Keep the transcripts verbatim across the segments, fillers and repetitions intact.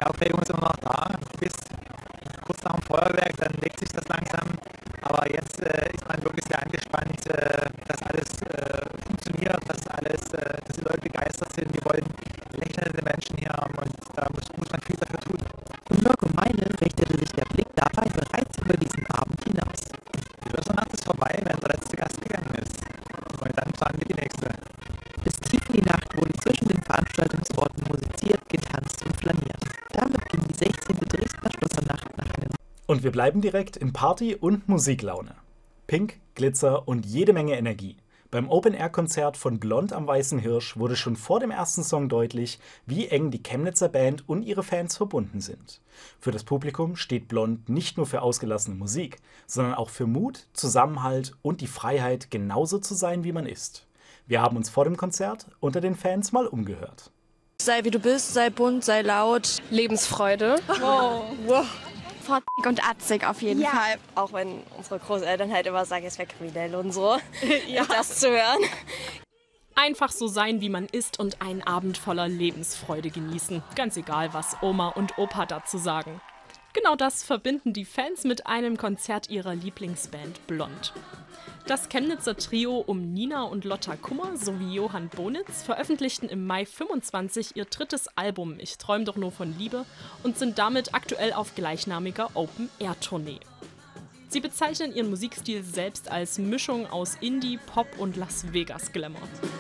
die Aufregung ist immer noch da, bis kurz nach dem Feuerwerk, dann legt sich das langsam. Aber jetzt äh, ist man wirklich sehr angespannt, äh, dass alles äh, funktioniert, dass alles, äh, dass die Leute begeistert sind. Wir wollen lächelnde Menschen hier haben und da muss, muss man viel dafür tun. Um Jörg und Meile richtete sich der Blick dabei bereits über diesen Abend hinaus. Die Nacht ist vorbei, wenn der letzte Gast gegangen ist. Und dann fahren wir die nächste. Bis tief in die Nacht wurde zwischen den Veranstaltungsorten musiziert, getanzt und flaniert. Damit ging die sechzehnte Dresdner Schlossernacht nach einem. Und wir bleiben direkt in Party- und Musiklaune. Pink, Glitzer und jede Menge Energie. Beim Open-Air-Konzert von Blond am Weißen Hirsch wurde schon vor dem ersten Song deutlich, wie eng die Chemnitzer Band und ihre Fans verbunden sind. Für das Publikum steht Blond nicht nur für ausgelassene Musik, sondern auch für Mut, Zusammenhalt und die Freiheit, genauso zu sein, wie man ist. Wir haben uns vor dem Konzert unter den Fans mal umgehört. Sei wie du bist, sei bunt, sei laut. Lebensfreude. Wow. wow. Fotzig und atzig auf jeden ja. Fall. Auch wenn unsere Großeltern halt immer sagen, es wäre kriminell und so. ja. Das zu hören. Einfach so sein, wie man ist und einen Abend voller Lebensfreude genießen. Ganz egal, was Oma und Opa dazu sagen. Genau das verbinden die Fans mit einem Konzert ihrer Lieblingsband Blond. Das Chemnitzer Trio um Nina und Lotta Kummer sowie Johann Bonitz veröffentlichten im Mai fünfundzwanzig ihr drittes Album Ich träum doch nur von Liebe und sind damit aktuell auf gleichnamiger Open-Air-Tournee. Sie bezeichnen ihren Musikstil selbst als Mischung aus Indie, Pop und Las Vegas Glamour.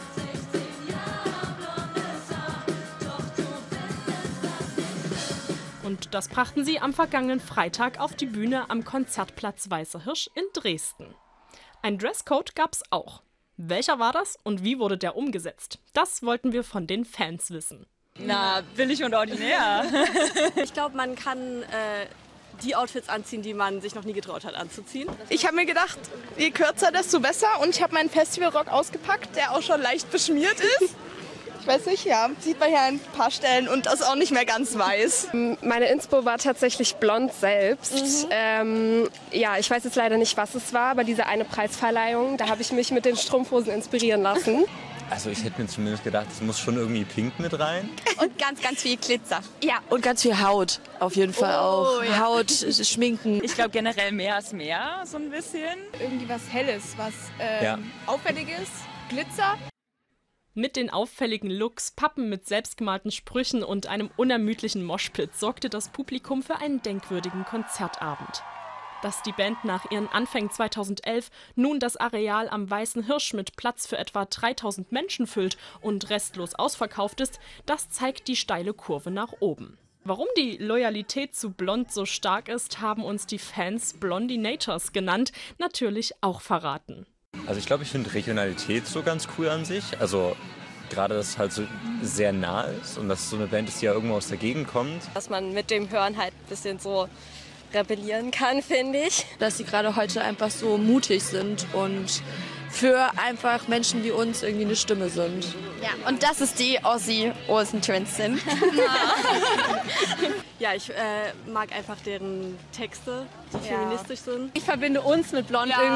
Und das brachten sie am vergangenen Freitag auf die Bühne am Konzertplatz Weißer Hirsch in Dresden. Ein Dresscode gab's auch. Welcher war das und wie wurde der umgesetzt? Das wollten wir von den Fans wissen. Na, billig und ordinär. Ich glaube, man kann äh, die Outfits anziehen, die man sich noch nie getraut hat anzuziehen. Ich habe mir gedacht, je kürzer, desto besser. Und ich habe meinen Festivalrock ausgepackt, der auch schon leicht beschmiert ist. Ich weiß nicht, ja, sieht man hier an ein paar Stellen und ist auch nicht mehr ganz weiß. Meine Inspo war tatsächlich Blond selbst. Mhm. Ähm, ja, ich weiß jetzt leider nicht, was es war, aber diese eine Preisverleihung, da habe ich mich mit den Strumpfhosen inspirieren lassen. Also ich hätte mir zumindest gedacht, es muss schon irgendwie pink mit rein. Und ganz, ganz viel Glitzer. Ja, und ganz viel Haut, auf jeden Fall oh, auch. Ja. Haut, Schminken. Ich glaube generell mehr als mehr, so ein bisschen. Irgendwie was Helles, was ähm, ja. Auffälliges, Glitzer. Mit den auffälligen Looks, Pappen mit selbstgemalten Sprüchen und einem unermüdlichen Moshpit sorgte das Publikum für einen denkwürdigen Konzertabend. Dass die Band nach ihren Anfängen zweitausendelf nun das Areal am Weißen Hirsch mit Platz für etwa dreitausend Menschen füllt und restlos ausverkauft ist, das zeigt die steile Kurve nach oben. Warum die Loyalität zu Blond so stark ist, haben uns die Fans Blondinators genannt, natürlich auch verraten. Also ich glaube, ich finde Regionalität so ganz cool an sich. Also gerade, dass es halt so sehr nah ist und dass es so eine Band ist, die ja irgendwo aus der Gegend kommt. Dass man mit dem Hören halt ein bisschen so rebellieren kann, finde ich. Dass sie gerade heute einfach so mutig sind und für einfach Menschen wie uns irgendwie eine Stimme sind. Ja, und das ist die Ozzy Olsen Twins sind. Ja, ich äh, mag einfach deren Texte, die ja. feministisch sind. Ich verbinde uns mit Blond ja. irgendwie.